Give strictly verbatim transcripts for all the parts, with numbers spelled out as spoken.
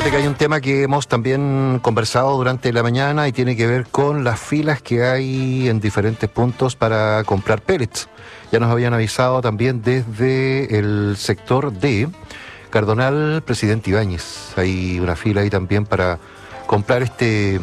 Fíjate que hay un tema que hemos también conversado durante la mañana y tiene que ver con las filas que hay en diferentes puntos para comprar pellets. Ya nos habían avisado también desde el sector de Cardonal Presidente Ibáñez. Hay una fila ahí también para comprar este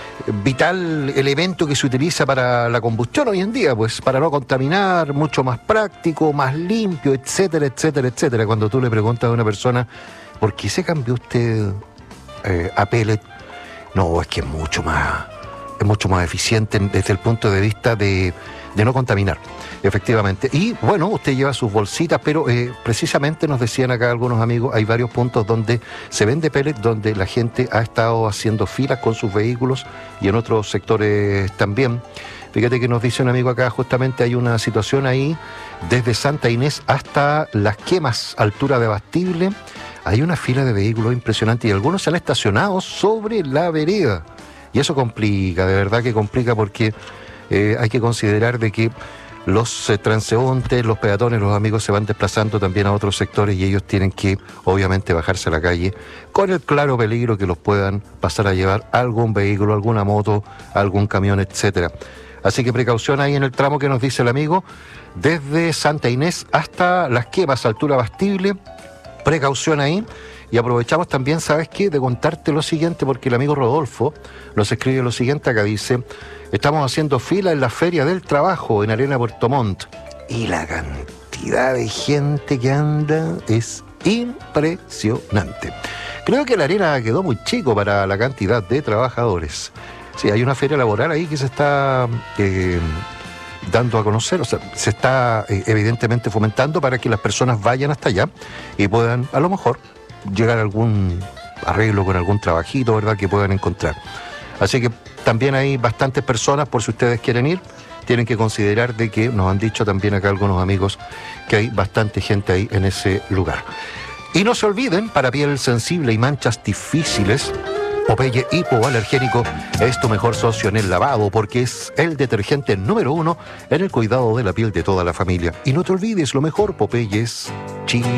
vital elemento que se utiliza para la combustión hoy en día, pues para no contaminar, mucho más práctico, más limpio, etcétera, etcétera, etcétera. Cuando tú le preguntas a una persona, ¿por qué se cambió usted eh, a pellet? No, es que es mucho más, es mucho más eficiente desde el punto de vista de, de no contaminar, efectivamente. Y bueno, usted lleva sus bolsitas, pero eh, precisamente nos decían acá algunos amigos, hay varios puntos donde se vende pellet, donde la gente ha estado haciendo filas con sus vehículos y en otros sectores también. Fíjate que nos dice un amigo acá, justamente hay una situación ahí, desde Santa Inés hasta Las Quemas, altura de Abastible. Hay una fila de vehículos impresionante y algunos se han estacionado sobre la vereda. Y eso complica, de verdad que complica, porque eh, hay que considerar de que los eh, transeúntes, los peatones, los amigos se van desplazando también a otros sectores y ellos tienen que, obviamente, bajarse a la calle con el claro peligro que los puedan pasar a llevar algún vehículo, alguna moto, algún camión, etcétera. Así que precaución ahí en el tramo que nos dice el amigo, desde Santa Inés hasta Las Quemas, altura Abastible. Precaución ahí. Y aprovechamos también, ¿sabes qué?, de contarte lo siguiente, porque el amigo Rodolfo nos escribe lo siguiente acá, dice: estamos haciendo fila en la Feria del Trabajo en Arena Puerto Montt y la cantidad de gente que anda es impresionante. Creo que la arena quedó muy chico para la cantidad de trabajadores. Sí, hay una feria laboral ahí que se está eh, dando a conocer, o sea, se está eh, evidentemente fomentando para que las personas vayan hasta allá y puedan, a lo mejor, llegar a algún arreglo con algún trabajito, ¿verdad?, que puedan encontrar. Así que también hay bastantes personas, por si ustedes quieren ir, tienen que considerar de que, nos han dicho también acá algunos amigos, que hay bastante gente ahí en ese lugar. Y no se olviden, para piel sensible y manchas difíciles, Popeye Hipoalergénico es tu mejor socio en el lavado, porque es el detergente número uno en el cuidado de la piel de toda la familia. Y no te olvides, lo mejor, Popeye es chile.